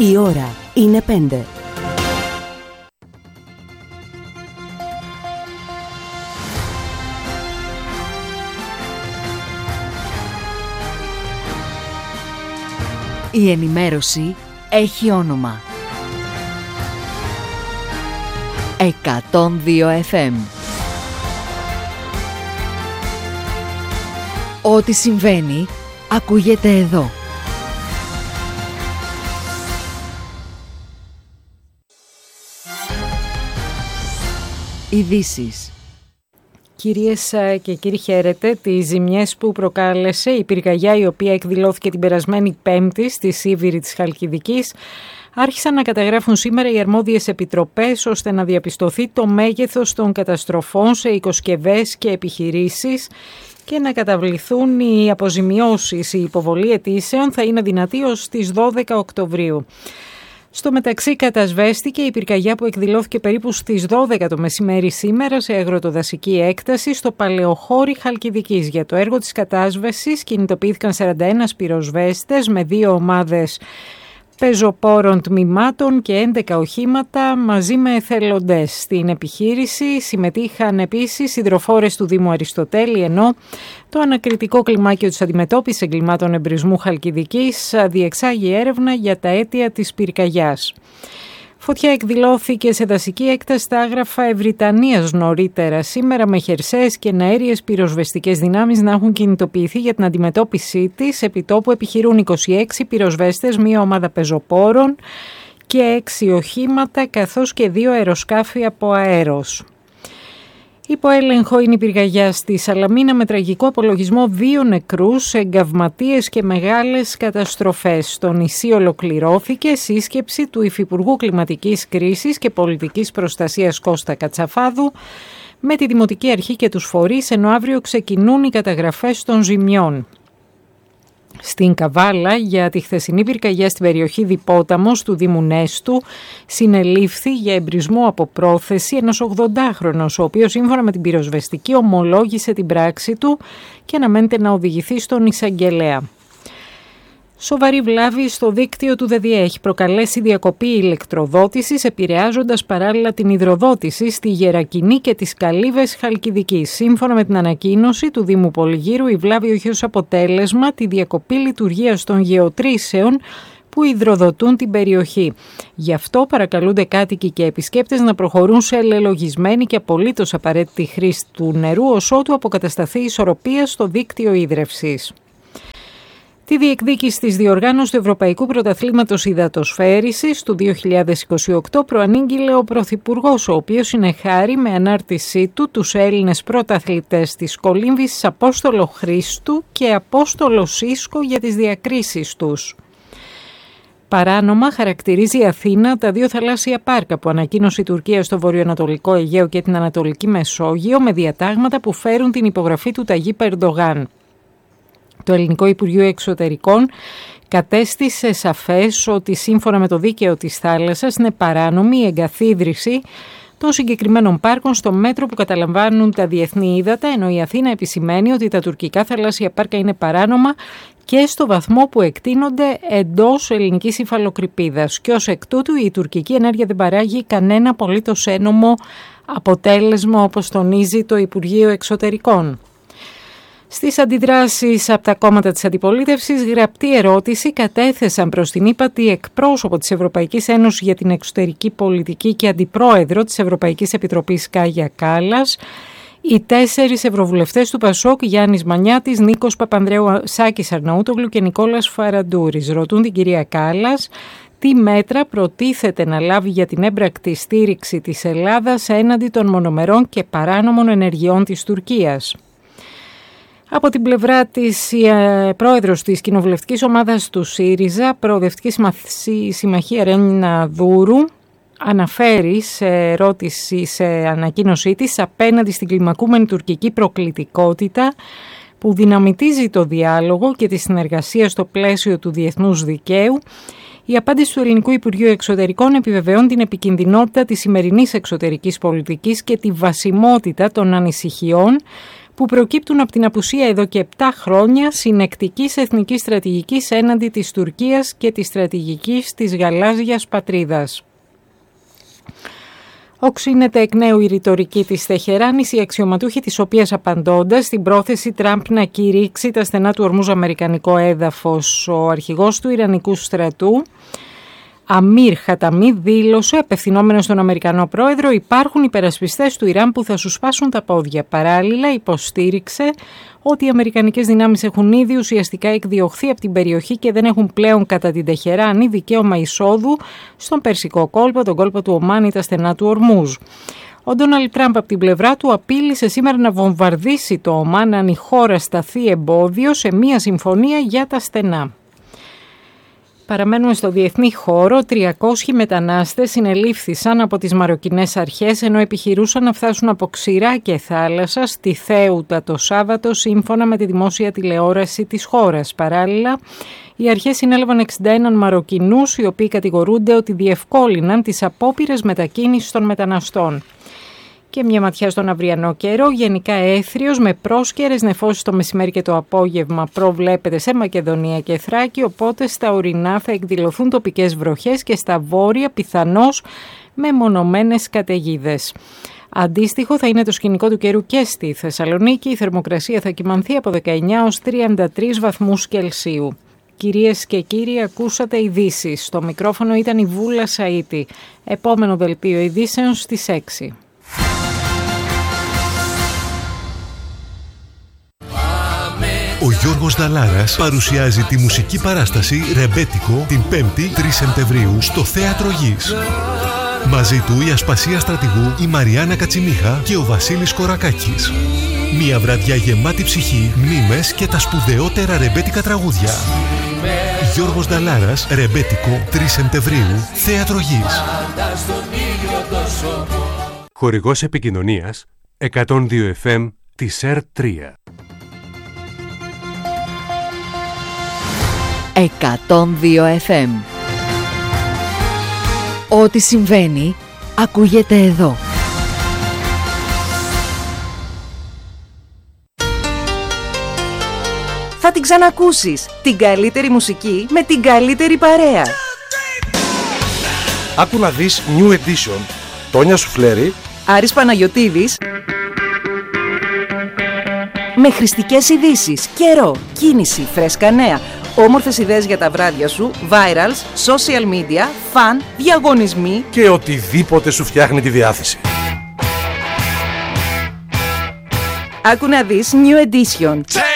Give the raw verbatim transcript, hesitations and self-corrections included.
Η ώρα είναι πέντε. Η ενημέρωση έχει όνομα. εκατόν δύο εφ εμ. Ό,τι συμβαίνει, ακούγεται εδώ. Ειδήσεις. Κυρίες και κύριοι, χαίρετε. Τις ζημιές που προκάλεσε η πυρκαγιά, η οποία εκδηλώθηκε την περασμένη Πέμπτη στη Σίβηρη της Χαλκιδικής, άρχισαν να καταγράφουν σήμερα οι αρμόδιες επιτροπές ώστε να διαπιστωθεί το μέγεθος των καταστροφών σε οικοσκευές και επιχειρήσεις και να καταβληθούν οι αποζημιώσεις. Η υποβολή αιτήσεων θα είναι δυνατή ως τις δώδεκα Οκτωβρίου. Στο μεταξύ κατασβέστηκε η πυρκαγιά που εκδηλώθηκε περίπου στις δώδεκα το μεσημέρι σήμερα σε αγροτοδασική έκταση στο Παλαιοχώρι Χαλκιδικής. Για το έργο της κατάσβεσης κινητοποιήθηκαν σαράντα ένα πυροσβέστες με δύο ομάδες πεζοπόρων τμήματων και έντεκα οχήματα μαζί με εθελοντές. Στην επιχείρηση συμμετείχαν επίσης υδροφόρες του Δήμου Αριστοτέλη, ενώ το ανακριτικό κλιμάκιο της αντιμετώπισης εγκλημάτων εμπρισμού Χαλκιδικής διεξάγει έρευνα για τα αίτια της πυρκαγιάς. Φωτιά εκδηλώθηκε σε δασική έκταση στα Άγραφα Ευρυτανίας νωρίτερα σήμερα, με χερσαίες και αέριες πυροσβεστικές δυνάμεις να έχουν κινητοποιηθεί για την αντιμετώπιση της. Επί τόπου επιχειρούν είκοσι έξι πυροσβέστες, μία ομάδα πεζοπόρων και έξι οχήματα, καθώς και δύο αεροσκάφη από αέρος. Υπό έλεγχο είναι η πυρκαγιά στη Σαλαμίνα με τραγικό απολογισμό δύο νεκρούς, εγκαυματίες και μεγάλες καταστροφές. Στο νησί ολοκληρώθηκε σύσκεψη του Υφυπουργού Κλιματικής Κρίσης και Πολιτικής Προστασίας Κώστα Κατσαφάδου με τη Δημοτική Αρχή και τους φορείς, ενώ αύριο ξεκινούν οι καταγραφές των ζημιών. Στην Καβάλα, για τη χθεσινή πυρκαγιά στην περιοχή Διπόταμος του Δήμου Νέστου, συνελήφθη για εμπρισμό από πρόθεση ένας ογδοντάχρονος, ο οποίος σύμφωνα με την πυροσβεστική ομολόγησε την πράξη του και αναμένεται να οδηγηθεί στον εισαγγελέα. Σοβαρή βλάβη στο δίκτυο του ΔΕΔΙΕ έχει προκαλέσει διακοπή ηλεκτροδότησης, επηρεάζοντας παράλληλα την υδροδότηση στη Γερακινή και τις Καλύβες Χαλκιδικής. Σύμφωνα με την ανακοίνωση του Δήμου Πολυγύρου, η βλάβη έχει ως αποτέλεσμα τη διακοπή λειτουργίας των γεωτρήσεων που υδροδοτούν την περιοχή. Γι' αυτό παρακαλούνται κάτοικοι και επισκέπτες να προχωρούν σε ελελογισμένη και απολύτως απαραίτητη χρήση του νερού, ως ότου αποκατασταθεί η ισορροπία στο δίκτυο ίδρευσης. Τη διεκδίκηση της διοργάνωσης του Ευρωπαϊκού Πρωταθλήματος Υδατοσφαίρισης του δύο χιλιάδες είκοσι οκτώ προανήγγειλε ο Πρωθυπουργός, ο οποίος συνεχάρει με ανάρτησή του τους Έλληνες πρωταθλητές της κολύμβησης Απόστολο Χρήστου και Απόστολο Σίσκο για τις διακρίσεις τους. Παράνομα χαρακτηρίζει η Αθήνα τα δύο θαλάσσια πάρκα που ανακοίνωσε η Τουρκία στο βορειοανατολικό Αιγαίο και την Ανατολική Μεσόγειο, με διατάγματα που φέρουν την υπογραφή του Ταγίπ Ερντογάν. Το Ελληνικό Υπουργείο Εξωτερικών κατέστησε σαφές ότι σύμφωνα με το δίκαιο της θάλασσας είναι παράνομη η εγκαθίδρυση των συγκεκριμένων πάρκων στο μέτρο που καταλαμβάνουν τα διεθνή ύδατα, ενώ η Αθήνα επισημαίνει ότι τα τουρκικά θαλάσσια πάρκα είναι παράνομα και στο βαθμό που εκτείνονται εντός ελληνικής υφαλοκρηπίδας. Και ως εκ τούτου η τουρκική ενέργεια δεν παράγει κανένα απολύτως ένομο αποτέλεσμα, όπως τονίζει το Υπουργείο Εξωτερικών. Στις αντιδράσεις από τα κόμματα της αντιπολίτευσης, γραπτή ερώτηση κατέθεσαν προς την ύπατη εκπρόσωπο της Ευρωπαϊκής Ένωσης για την εξωτερική πολιτική και αντιπρόεδρο της Ευρωπαϊκής Επιτροπής Κάγια Κάλλας, οι τέσσερις ευρωβουλευτές του Πασόκ, Γιάννης Μανιάτης, Νίκος Παπανδρέου, Σάκης Αρναούτογλου και Νικόλας Φαραντούρης. Ρωτούν την κυρία Κάλλας τι μέτρα προτίθεται να λάβει για την έμπρακτη στήριξη της Ελλάδας έναντι των μονομερών και παράνομων ενεργειών της Τουρκίας. Από την πλευρά της, η ε, πρόεδρος της κοινοβουλευτικής ομάδας του ΣΥΡΙΖΑ, Προοδευτική Συμμαχία Ρένινα Δούρου, αναφέρει σε ερώτηση, σε ανακοίνωσή της, απέναντι στην κλιμακούμενη τουρκική προκλητικότητα που δυναμητίζει το διάλογο και τη συνεργασία στο πλαίσιο του διεθνούς δικαίου, η απάντηση του Ελληνικού Υπουργείου Εξωτερικών επιβεβαιώνει την επικινδυνότητα της σημερινής εξωτερικής πολιτικής και τη βασιμότητα των ανησυχιών που προκύπτουν από την απουσία εδώ και επτά χρόνια συνεκτικής εθνικής στρατηγικής έναντι της Τουρκίας και της στρατηγικής της γαλάζιας πατρίδας. Οξύνεται εκ νέου η ρητορική της Τεχεράνης, οι αξιωματούχοι της οποίας απαντώντας στην πρόθεση Τραμπ να κηρύξει τα στενά του Ορμούζ αμερικανικό έδαφος. Ο αρχηγός του Ιρανικού στρατού, Αμίρ Χαταμί, δήλωσε, απευθυνόμενος στον Αμερικανό πρόεδρο, υπάρχουν υπερασπιστές του Ιράν που θα σου σπάσουν τα πόδια. Παράλληλα υποστήριξε ότι οι αμερικανικές δυνάμεις έχουν ήδη ουσιαστικά εκδιωχθεί από την περιοχή και δεν έχουν πλέον κατά την Τεχεράνη δικαίωμα εισόδου στον Περσικό κόλπο, τον κόλπο του Ομάν ή τα στενά του Ορμούζ. Ο Ντόναλντ Τραμπ από την πλευρά του απείλησε σήμερα να βομβαρδίσει το Ομάν αν η χώρα σταθεί εμπόδιο σε μια συμφωνία για τα στενά. Παραμένουμε στο διεθνή χώρο. τριακόσιοι μετανάστες συνελήφθησαν από τις μαροκινές αρχές ενώ επιχειρούσαν να φτάσουν από ξηρά και θάλασσα στη Θέουτα το Σάββατο, σύμφωνα με τη δημόσια τηλεόραση της χώρας. Παράλληλα, οι αρχές συνέλαβαν εξήντα ένα Μαροκινούς, οι οποίοι κατηγορούνται ότι διευκόλυναν τις απόπειρες μετακίνησης των μεταναστών. Και μια ματιά στον αυριανό καιρό, γενικά έθριος με πρόσκαιρες νεφώσεις το μεσημέρι και το απόγευμα προβλέπεται σε Μακεδονία και Θράκη, οπότε στα ορεινά θα εκδηλωθούν τοπικές βροχές και στα βόρεια πιθανώς με μονομένες καταιγίδες. Αντίστοιχο θα είναι το σκηνικό του καιρού και στη Θεσσαλονίκη, η θερμοκρασία θα κυμανθεί από δεκαεννιά έως τριάντα τρεις βαθμούς Κελσίου. Κυρίες και κύριοι, ακούσατε ειδήσεις. Στο μικρόφωνο ήταν η Βούλα Σαΐτη. Επόμενο δελτίο ειδήσεων στις έξι. Ο Γιώργος Δαλάρας παρουσιάζει τη μουσική παράσταση «Ρεμπέτικο» την πέμπτη τρεις Σεπτεμβρίου στο Θέατρο Γης. Μαζί του η Ασπασία Στρατηγού, η Μαριάννα Κατσιμίχα και ο Βασίλης Κορακάκης. Μια βραδιά γεμάτη ψυχή, μνήμες και τα σπουδαιότερα ρεμπέτικα τραγούδια. Γιώργος Δαλάρας, «Ρεμπέτικο» τρεις Σεπτεμβρίου, Θέατρο Γης. Χορηγός επικοινωνίας εκατόν δύο εφ εμ της ΕΡ τρία. εκατόν δύο εφ εμ. Ό,τι συμβαίνει, ακούγεται εδώ. Θα την ξανακούσεις. Την καλύτερη μουσική με την καλύτερη παρέα. Άκου να δεις New Edition. Τόνια Σουφλέρη, Άρης Παναγιωτίδης. Με χρηστικές ειδήσεις, καιρό, κίνηση, φρέσκα νέα, όμορφες ιδέες για τα βράδια σου, virals, social media, fun, διαγωνισμοί και οτιδήποτε σου φτιάχνει τη διάθεση. Άκου να δεις New Edition.